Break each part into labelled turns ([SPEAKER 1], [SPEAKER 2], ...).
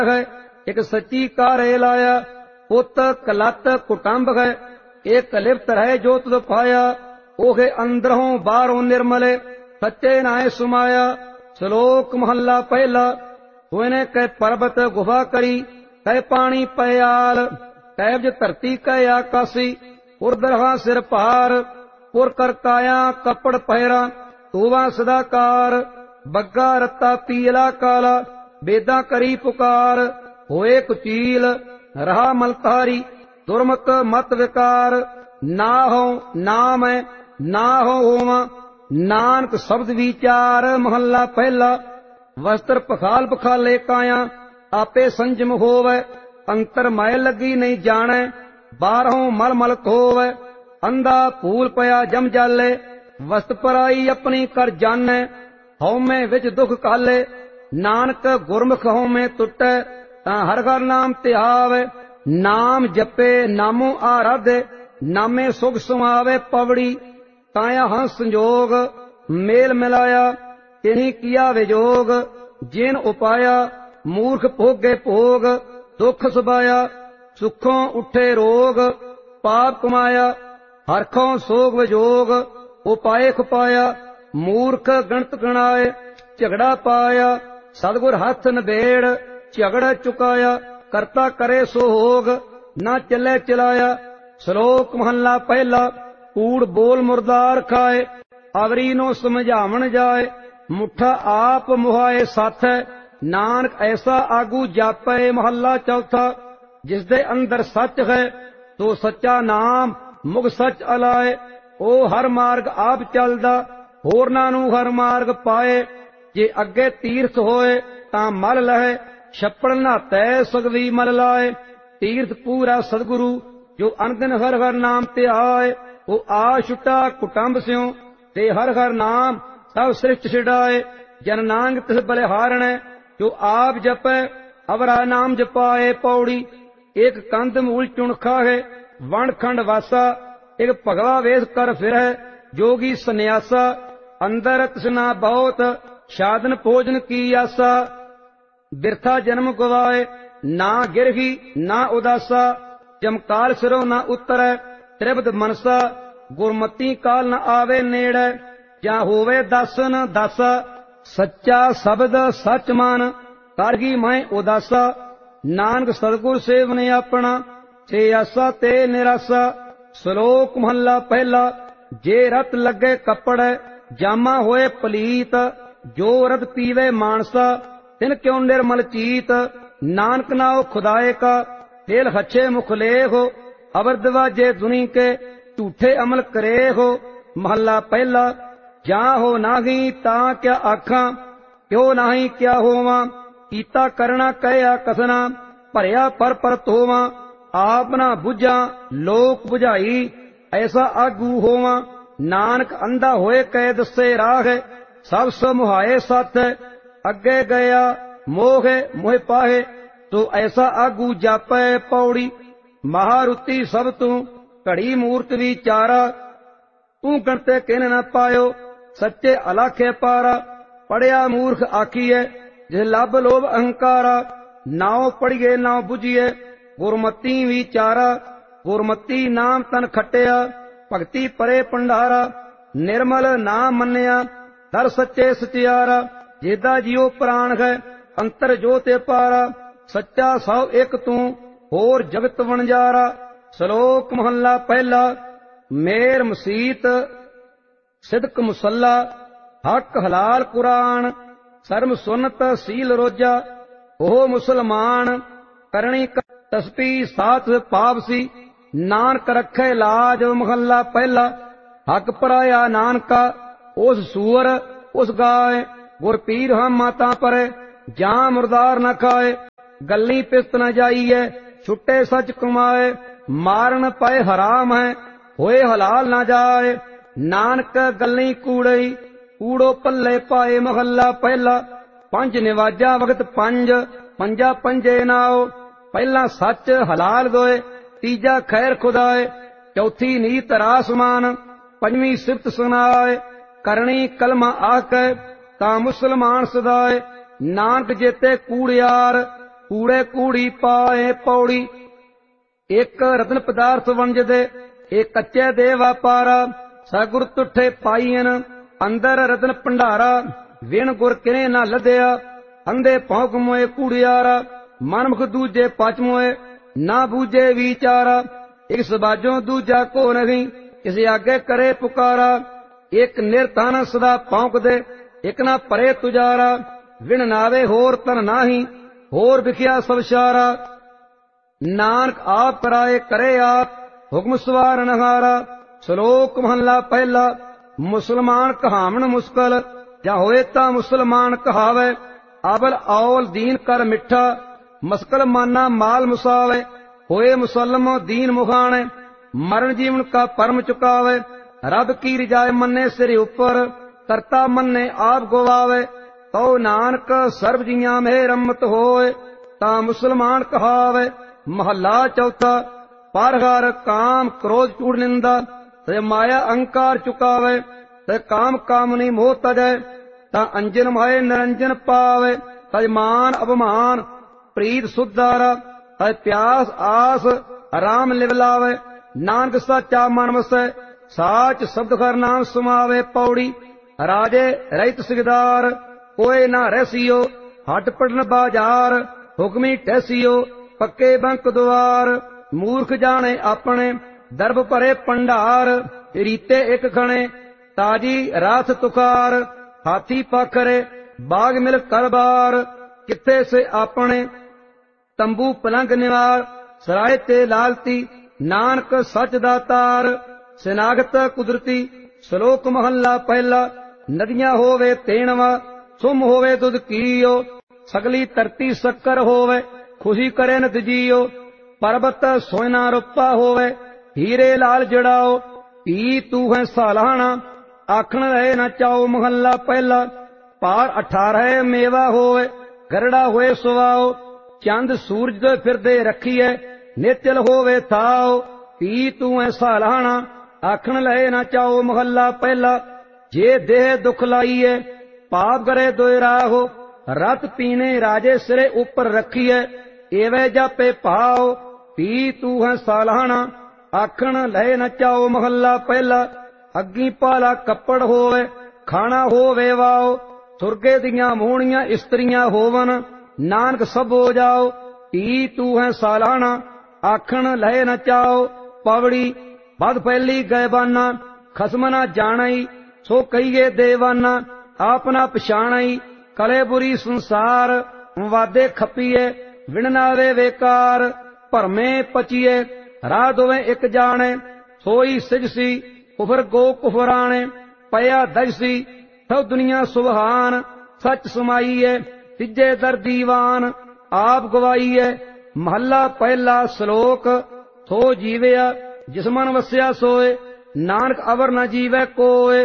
[SPEAKER 1] है, एक सच्ची कारे लाया। पुत कलत कुटुंब है, एक लिप्त रहे जो तुद पाया। ओहे अंदरों बाहरों निर्मले, सच्चे नाए सुमाया। श्लोक महला पहला। होने कै पर्वत गुफा करी, कै पानी पयाल। कैबज धरती कै आकाशी, उर्दरहा सिर पहार। पुर कर काया कपड़ पहरा, तोवा सदाकार। बग्गा रत्ता पीला काला, बेदा करी पुकार। होए कुचील रहा मलतारी, दुर्मत मत विकार। ना हो नाम ना हो होवा, नानक शब्द विचार। महला पहला। वस्त्र पखाल पखाले काया, आपे संजम होवे। अंतर माय लगी नहीं जाने, बारहों मल मल खोवे। अंधा फूल पया जम जाले, वस्त पराई अपनी कर जाने। हौमे विच दुख काले, नानक गुरमुख हौमे टुटे। तां हर हर नाम ध्यावे, नाम जपे नामो आराधे। नामे सुख सुमावे पवड़ी, काया हंस संजोग। मेल मिलाया तिन्ही किया विजोग, जिन उपाया मूर्ख भोगे भोग। दुख सुबाया सुखों उठे रोग, पाप कमाया हरखों सोग विजोग। उपाय खुपाया मूर्ख गणत गणाए, झगड़ा पाया सतगुर हाथ नबेड़। झगड़ा चुकाया करता करे सो होग, ना चले चलाया। श्लोक महला पहला। कूड़ बोल मुर्दार खाए, आवरी नो समझावन जाए। मुठा आप मुहाए साथ है, नानक ऐसा आगू जापे। महला चौथा। जिसदे अंदर सच है, तो सच्चा नाम मुग सच अलाए। ओ हर मार्ग आप चलदा, होरना नू हर मार्ग पाए। जे अगे तीर्थ होए तां मल लहे, छप्पड़ नहाते सगवी मल लाए। तीर्थ पूरा सदगुरु, जो अनदिन हर हर नाम ते आए। वो आ छुटा कुटुंब स्यों, ते हर हर नाम सब सृष्ट छिड़ाए। जन नानक तिस बलिहारण, जो आप जपै अवरा नाम जपाए। पौड़ी। एक कंद मूल चुणखा है, वन खंड वासा। एक भगवा वेश कर फिरै, जोगी सन्यासा। अंदर तृष्णा बहुत, साधन भोजन की आसा। बिरथा जन्म गवाए, ना गिरही ना उदासा। जमकाल सिरों ना उतरै, त्रिबद मनसा। गुरमती काल न आवे नेड़े, जा होवे दासन दासा। सच्चा शब्द सच मान, करगी मैं उदासा। नानक सतगुर सेवने अपना, से आसा ते निरासा। श्लोक महला पहला। जे रत लगे कपड़, जामा होए पलीत। जो रत पीवे मानसा, तिन क्यों निर्मल चीत। नानक नाओ खुदाए का, तेल हच्छे मुख ले हो। अवर दवाजे दुनी के, झूठे अमल करे हो। महला पहला। जा हो नाही ता क्या आखा, क्यों नाही क्या होवा। कीता करना कहया कसना, भरिया पर तोवा। आप ना बुझा लोक बुझाई, ऐसा आगू होवा। नानक अंधा होए कह दसे राह, सब समुहाए साथ। अगे गया मोह मोह पाहे, तो ऐसा आगू जापै। पौड़ी। महारुति सब तू, घड़ी मूर्त विचारा। तू गणते किन न पायो, सच्चे अलाखे पारा। पढ़िया मूर्ख आखिए, जिस लब लोभ अहंकारा। नाव पढ़िए नाव बुझिए, गुरमती विचारा। गुरमती नाम तन खटिया, भगति परे भंडारा। निर्मल नाम मन्या, दर सच्चे सचियारा। जेदा जियो प्राण है, अंतर जोते पारा। सच्चा सौ एक तू, होर जगत वणजारा। श्लोक महला पहला। मेर मसीत सिदक मुसल्ला, हक हलाल कुरान। शर्म सुनत सील रोजा, ओ मुसलमान। करणी तस्पी साथ पावसी, नानक रखे लाज। महला पहला। हक पराया नानका, उस सूअर उस गाय। गुर पीर हम माता परे, जा मुर्दार न खाए। गली पिस्त न जाइए, छुट्टे सच कमाए। मारन पाए हराम है, होए हलाल न जाए। नानक गली कूड़ई, कूड़ो पल्ले पाए। महला पहला। पंज निवाजा वक्त पंज, पंजा पंजे नाओ। पहला सच हलाल गोए, तीजा खैर खुदाए। चौथी नीत रासमान, पंजवीं सिफत सुनाए। करणी कलमा आके, ता मुसलमान सदाए। नानक जेते कूड़ियार, कूड़े कूड़ी पाए पौड़ी। एक रत्न पदार्थ वंजदे एक कच्चे दे व्यापारा। सगुर तुठे पाईन अंदर रत्न भंडारा। विण गुर किने ना लदया अंधे भौंक मोए कूड़ियारा। मनमुख दूजे पच मोए ना बूझे विचारा। एक सबाजों दूजा को नहीं किसी आगे करे पुकारा। एक निर्धन सदा भौंक दे एक ना परे तुजारा। विण नावे होर तन नाही होर विखिया सब सारा। नानक आप कराए करे आप हुक्म सवार नहारा। श्लोक महला पहला। मुसलमान कहावण मुश्किल जा होए ता मुसलमान कहावे। अबल औल दीन कर मिठा मस्कल माना माल मुसावे। होए मुसलमो दीन मुखाने मरण जीवन का परम चुकावे। रब की रिजाए मन्ने सिर ऊपर करता मन्ने आप गवावे। तो नानक सर्ब जियां में रमत होए ता मुसलमान कहावे। महला चौथा। परहर काम क्रोध चूड़ निंदा ते माया अहंकार चुकावे। ते काम कामनी मोह तजय ता अंजन माए निरंजन पावे। तज मान अपमान प्रीत सुधारा। तज प्यास आस आराम लिवलावे। नानक साचा मन वसै साच शब्द कर नाम समावे। पौड़ी। राजे रहित सिगदार कोई ना रहसियो हट पड़न बाजार। हुक्मी टहसियो पक्के बंक द्वार। मूर्ख जाने अपने दर्भ भरे भंडार। रीते एक खणे ताजी रात तुकार। हाथी पाखरे बाग मिल करबार। किथे से अपने तंबू पलंग निवार। सराय ते लालती नानक सच दातार। सिनागत कुदरती। श्लोक महला पहला। नदियां होवे तेणवा सुम होवे दुध कीयो। सगली धरती शक्कर होवे खुशी करे न दजीयो। पर्वत सोना रुपा होवे हीरे लाल जड़ाओ। पी तू है सालाना आखन रहे न चाओ। महला पहला। पार 18 मेवा होवे गरड़ा होए सुवाओ। चंद सूरज दे फिरदे रखिए निचल होवे थाओ। पी तू है सालाना आखन लहे न चाओ। महला पहला। जे देह दुख लाइए पाप करे दोय राहो। रत पीने राजे सिरे ऊपर रखिए एवे जापे पाओ। पी तू है सालाना आखन लहे न चाओ। महला पहला। अग्गी पाला कपड़ होवे खाना होवे वाओ। सुरगे दियां मोहणियां इस्त्रियां होवन नानक सब हो जाओ। पी तू है सालाना आखन लहे न चाओ। पवड़ी। बद फैली गैबाना खसम ना जानई सो कहिए देवाना। आपना पछाणई कले बुरी संसार। वादे खपीए विण नावे वेकार। भरमे पचीए राह दोवे एक जाने। सोई सिजसी कुफर गो कुफराने। पया दजसी सब दुनिया सुबहान। सच समाईए तिजे दर दीवान आप गवाईए। महला पहला। श्लोक। सो जीवया जिस मन वस्या सोए नानक अवर न जीवे कोय।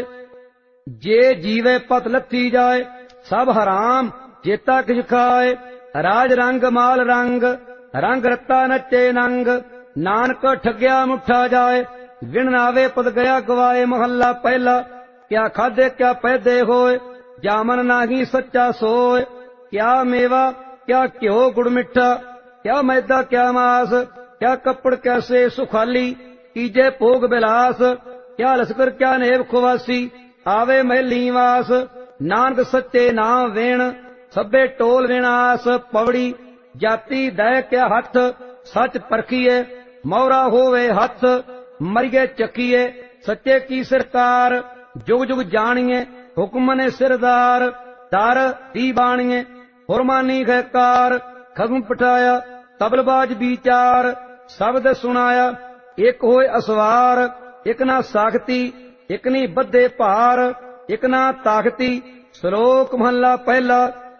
[SPEAKER 1] जे जीवे पत लथी जाए सब हराम जेता किछ खाए। राज रंग माल रंग रंग रत्ता नचे नंग। नानक ठग्या मुठा जाए विण नावे पद गया गवाए। महला पहला। क्या खादे क्या पैदे होए जामन नाही सच्चा सोए। क्या मेवा क्या घ्यो गुड़ मिठा क्या मैदा क्या मास। क्या कपड़ कैसे सुखाली कीजे भोग बिलास। क्या लश्कर क्या नेब खुवासी आवे महली वास। नानक सच्चे नाम वेण सभे टोल विनाश। पवड़ी। जाति दय क्या हथ सच परखिए मोहरा होवे हथ। मरिए चखिए सच्चे की सरकार। जुग जुग जानिए हुक्म ने सिरदार। दर दी बाणिए हुरमानी गहकार। खगम पठाया तबलबाज विचार। शब्द सुनाया एक होए असवार। एक ना साखती एक नी बद्धे भार। एक ना ताकती। श्लोक महला पहला।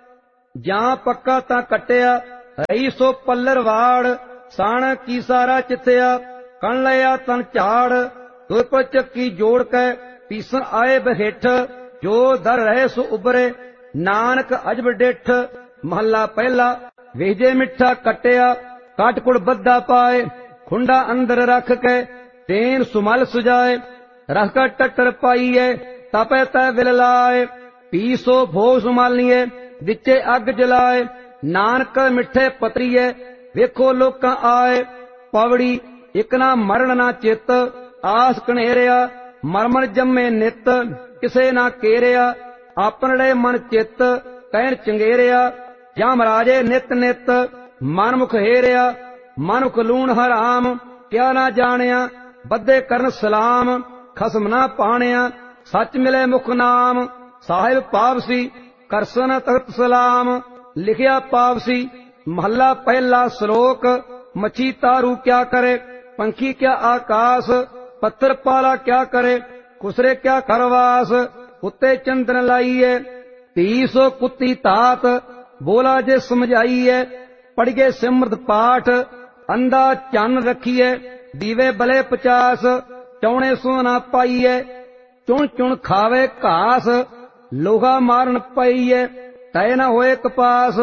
[SPEAKER 1] जां पक्का तां कटिया रही सो पल्लर वाड़। साण की सारा चिथया कण लिया तन झाड़। दुर चक्की जोड़ के पीसन आए बहेठ। जो दर रहे सो उबरे नानक अजब डिठ। महला पहला। वेजे मिठा कटिया काटकुड़ बद्दा पाए। खुंडा अंदर रख के तेन सुमल सुजाए। रख कर टट्टर पाईए तपे तय विल लाए। पीसो भोग सुमालिए बिचे अग जलाए। ਨਾਨਕ ਮਿੱਠੇ ਪਤਰੀਏ ਵੇਖੋ ਲੋਕਾਂ ਆਏ। ਪਵੜੀ ਇਕ ਨਾ ਮਰਨ ਨਾ ਚਿੱਤ ਆਸ ਕਨੇਰਿਆ, ਮਰਮਰ ਜੰਮੇ ਨਿਤ ਕਿਸੇ ਨਾ ਕੇਰਿਆ। ਆਪਣੜੇ ਮਨ ਚਿੱਤ ਕਹਿਣ ਚੰਗੇਰਿਆ, ਜਮ ਰਾਜੇ ਨਿਤ ਨਿਤ ਮਨਮੁਖ ਹੇਰਿਆ। ਮਨੁਖ ਲੂਣ ਹਰਾਮ ਕਿਆ ਨਾ ਜਾਣਿਆ, ਬੱਧੇ ਕਰਨ ਸਲਾਮ ਖਸਮ ਨਾ ਪਾਣਿਆ। ਸੱਚ ਮਿਲੇ ਮੁਖ ਨਾਮ ਸਾਹਿਬ ਪਾਵਸੀ, ਕਰਸਨ ਤਖਤ ਸਲਾਮ ਲਿਖਿਆ ਪਾਵਸੀ। ਮਹੱਲਾ ਪਹਿਲਾ ਸ਼ਲੋਕ। ਮੱਛੀ ਤਾਰੂ ਕਿਆ ਕਰੇ, ਪੰਖੀ ਕਿਆ ਆਕਾਸ। ਪੱਥਰ ਪਾਲਾ ਕਿਆ ਕਰੇ, ਖੁਸਰੇ ਕਿਆ ਖਰਵਾਸ। ਉੱਤੇ ਚੰਦਨ ਲਾਈਏ, ਧੀ ਸੋ ਕੁੱਤੀ ਤਾਤ। ਬੋਲਾ ਜੇ ਸਮਝਾਈਏ, ਪੜੀਏ ਸਿਮਰਤ ਪਾਠ। ਅੰਦਾ ਚੰਨ ਰੱਖੀਏ, ਦੀਵੇ ਬਲੇ 50। ਚੌਣੇ ਸੋ ਨਾ ਪਾਈਏ, ਚੁਣ ਚੁਣ ਖਾਵੇ ਘਾਸ। ਲੋਹਾ ਮਾਰਨ ਪਈਏ, ਤੈ ਨਾ ਹੋਏ ਕਪਾਸ।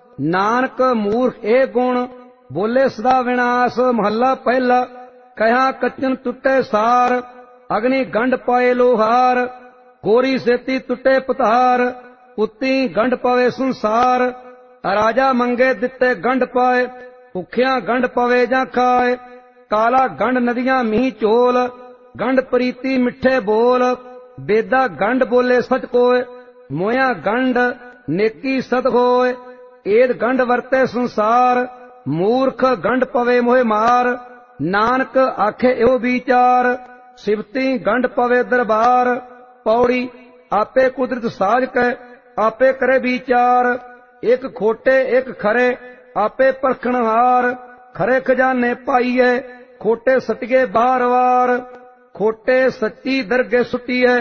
[SPEAKER 1] ਨਾਨਕ ਮੂਰਖ ਇਹ ਗੁਣ, ਬੋਲੇ ਸਦਾ ਵਿਨਾਸ਼। ਮਹੱਲਾ ਪਹਿਲਾ। ਕਹਿਆ ਕੱਚਨ ਟੁੱਟੇ ਸਾਰ, ਅਗਨੀ ਗੰਢ ਪਾਏ ਲੋਹਾਰ। ਗੋਰੀ ਸੇਤੀ ਟੁੱਟੇ ਪਤਾਰ, ਪੁੱਤੀ ਗੰਢ ਪਵੇ ਸੰਸਾਰ। ਰਾਜਾ ਮੰਗੇ ਦਿੱਤੇ ਗੰਢ ਪਾਏ, ਭੁੱਖਿਆਂ ਗੰਢ ਪਵੇ ਜਾਂ ਖਾਏ। ਕਾਲਾ ਗੰਢ ਨਦੀਆਂ ਮੀਂਹ ਝੋਲ, ਗੰਢ ਪ੍ਰੀਤੀ ਮਿੱਠੇ ਬੋਲ। ਬੇਦਾ ਗੰਢ ਬੋਲੇ ਸਚ ਕੋਏ, ਮੋਇਆ ਗੰਢ ਨੇਕੀ ਸਤ ਹੋਏ। ਏਦ ਗੰਢ ਵਰਤੇ ਸੰਸਾਰ, ਮੂਰਖ ਗੰਢ ਪਵੇ ਮੋਹਿ ਮਾਰ। ਨਾਨਕ ਆਖੇ ਇਹੋ ਵਿਚਾਰ, ਸਿਵਤੀ ਗੰਢ ਪਵੇ ਦਰਬਾਰ। ਪੌੜੀ ਆਪੇ ਕੁਦਰਤ ਸਾਜ ਕੈ, ਆਪੇ ਕਰੇ ਵਿਚਾਰ। ਇੱਕ ਖੋਟੇ ਇੱਕ ਖਰੇ, ਆਪੇ ਪਰਖਣਹਾਰ। ਖਰੇ ਖਜ਼ਾਨੇ ਪਾਈਏ, ਖੋਟੇ ਸਟੀਏ ਬਾਰ ਵਾਰ। ਖੋਟੇ ਸੱਚੀ ਦਰਗੇ ਸੁੱਟੀਏ,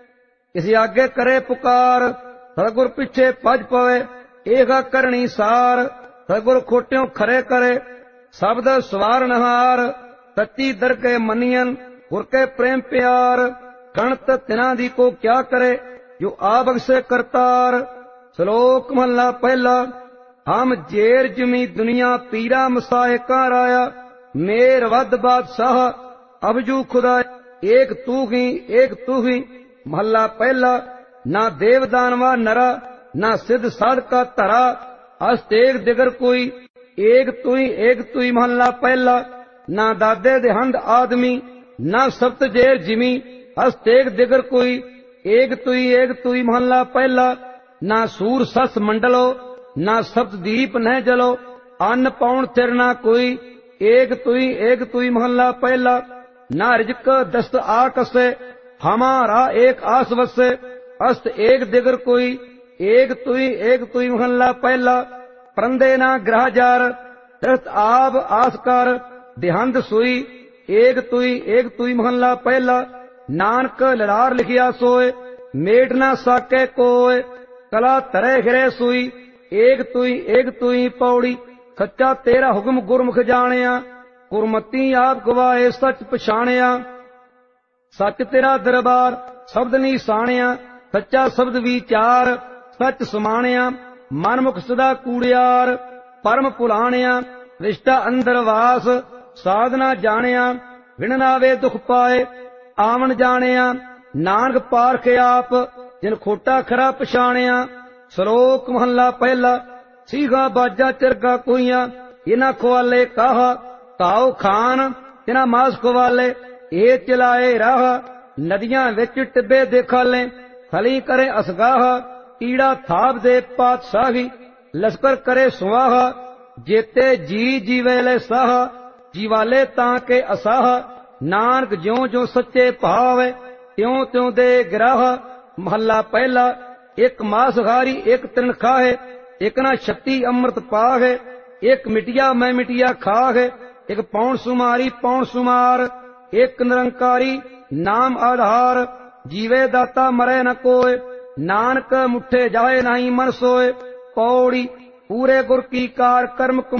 [SPEAKER 1] ਕਿਸੇ ਆਗੇ ਕਰੇ ਪੁਕਾਰ। ਸਤਿਗੁਰ ਪਿੱਛੇ ਭਜ ਪਵੇ, ਇਹਗਾ ਕਰਨੀ ਸਾਰ। ਸਤਿਗੁਰ ਖੋਟਿਓ ਖਰੇ ਕਰੇ, ਸ਼ਬਦ ਸਵਾਰਨਹਾਰ। ਸੱਚੀ ਦਰਗੇ ਮੰਨੀਅਨ, ਗੁਰ ਕੇ ਪ੍ਰੇਮ ਪਿਆਰ। ਗਣਤ ਤਿਨਾਂ ਦੀ ਕੋ ਕਿਆ ਕਰੇ, ਜੋ ਆ ਬਖਸ਼ੇ ਕਰਤਾਰ। ਸ਼ਲੋਕ ਮਹੱਲਾ ਪਹਿਲਾ। ਹਮ ਜੇਰ ਜਮੀ ਦੁਨੀਆ ਪੀਰਾ ਮਸਾਏ ਕਾ ਰਾਇਆ। ਮੇਰ ਵੱਧ ਬਾਦਸ਼ਾਹ ਅਬਜੂ ਖੁਦਾ, ਏਕ ਤੂ ਹੀ ਏਕ ਤੂ ਹੀ। ਮਹੱਲਾ ਪਹਿਲਾ। ਨਾ ਦੇਵ ਦਾਨਵਾ ਨਰਾ, ਨਾ ਸਿੱਧ ਸਾਧਕਾ ਧਰਾ। ਅਸਤੇਗ ਦਿਗਰ ਕੋਈ, ਏਕ ਤੂੰ ਹੀ। ਮਹੱਲਾ ਪਹਿਲਾ। ਨਾ ਦਾਦੇ ਦੇਹੰਦ ਆਦਮੀ, ਨਾ ਸਬਤ ਜੇਰ ਜਿਮੀ। ਅਸਤੇਗ ਦਿਗਰ ਕੋਈ, ਏਕ ਤੂੰ ਹੀ। ਮਹੱਲਾ ਪਹਿਲਾ। ਨਾ ਸੂਰ ਸਸ ਮੰਡਲੋ, ਨਾ ਸਬਤ ਦੀਪ ਨਹਿ ਜਲੋ। ਅੰਨ ਪਾਉਣ ਥਿਰ ਨਾ ਕੋਈ, ਏਕ ਤੂੰ ਹੀ। ਮਹੱਲਾ ਪਹਿਲਾ। ਨਾ ਰਿਜਕ ਦਸਤ ਆਕਸੇ, ਹਮਾਰਾ ਏਕ ਆਸ ਵਸੇ। ਅਸਤ ਏਕ ਦਿਗਰ ਕੋਈ, ਏਕ ਤੂੰ ਹੀ। ਮਹੱਲਾ ਪਹਿਲਾ। ਪਰੰਦੇ ਨਾ ਗ੍ਰਹ ਜਾਰ, ਦਸਤ ਆਪ ਆਸ ਕਰ। ਦਿਹੰਦ ਸੂਈ, ਏਕ ਤੂੰ ਹੀ। ਮਹੱਲਾ ਪਹਿਲਾ। ਨਾਨਕ ਲਲਾਰ ਲਿਖਿਆ ਸੋਏ, ਮੇਟ ਨਾ ਸਾਕੇ ਕੋਏ। ਕਲਾ ਧਰੇ ਹਿਰੇ ਸੂਈ, ਏਕ ਤੂੰ ਹੀ। ਪੌੜੀ ਸੱਚਾ ਤੇਰਾ ਹੁਕਮ ਗੁਰਮੁਖ ਜਾਣਿਆ। ਗੁਰਮਤੀ ਆਪ ਗਵਾਏ ਸੱਚ ਪਛਾਣਿਆ। ਸੱਚ ਤੇਰਾ ਦਰਬਾਰ ਸ਼ਬਦ ਨੀ ਸਾਣਿਆ। ਸੱਚਾ ਸ਼ਬਦ ਵਿਚਾਰ ਸੱਚ ਸਮਾਣਿਆ। ਮਨਮੁਖ ਸਦਾ ਕੂੜਿਆਰ ਪਰਮ ਭੁਲਾਣਿਆ। ਰਿਸ਼ਤਾ ਅੰਦਰ ਵਾਸ ਸਾਧਨਾ ਜਾਣਿਆ। ਵਿਣ ਨਾਵੇ ਦੁਖ ਪਾਏ ਆਵਣ ਜਾਣਿਆ। ਨਾਨਕ ਪਾਰਖ ਆਪ ਜਿਨ ਖੋਟਾ ਖਰਾ ਪਛਾਣਿਆ। ਸ਼ਲੋਕ ਮਹੱਲਾ ਪਹਿਲਾ। ਸੀਗਾ ਬਾਜਾ ਚਿਰਗਾ ਕੋਈਆਂ, ਇਹਨਾਂ ਖਵਾਲੇ ਕਾਹਾ। ਕਾਉ ਖਾਨ ਤਿਨਾ ਮਾਸ ਖਵਾਲੇ, ਇਹ ਚਲਾਏ ਰਾਹ। ਨਦੀਆਂ ਵਿੱਚ ਟਿੱਬੇ ਦੇਖਾਲੇ, ਖਲੀ ਕਰੇ ਅਸਗਾਹ। ਕੀੜਾ ਥਾਪ ਦੇ ਪਾਤਸ਼ਾਹੀ, ਲਸ਼ਕਰ ਕਰੇ ਸੁਆਹ। ਜੇਤੇ ਜੀ ਜੀਵੇ ਲੈ ਸਾਹ, ਜੀਵਾਲੇ ਤਾਂ ਕੇ ਅਸਾਹ। ਨਾਨਕ ਜਿਉ ਜਿਉ ਸੱਚੇ ਭਾਵ, ਤਿਉ ਤਿਉ ਦੇ ਗ੍ਰਾਹ। ਮਹੱਲਾ ਪਹਿਲਾ। ਇੱਕ ਮਾਸਹਾਰੀ ਇੱਕ ਤ੍ਰਿਣ ਖਾਹੇ, ਇੱਕ ਨਾ ਛੱਤੀ ਅੰਮ੍ਰਿਤ ਪਾਹੇ। ਇੱਕ ਮਿਟਿਆ ਮੈਂ ਮਿਟਿਆ ਖਾਹੇ, ਇੱਕ ਪੌਣ ਸੁਮਾਰੀ ਪੌਣ ਸੁਮਾਰ। ਇੱਕ ਨਿਰੰਕਾਰੀ ਨਾਮ ਆਧਾਰ, ਜੀਵੇ ਦਾਤਾ ਮਰੇ ਨ ਕੋਏ। ਨਾਨਕ ਮੁੱਠੇ ਜਾਏ ਨਹੀਂ ਮਨ ਸੋਏ। ਪੌੜੀ ਪੂਰੇ ਗੁਰ ਕੀ ਕਾਰ ਕਰਮ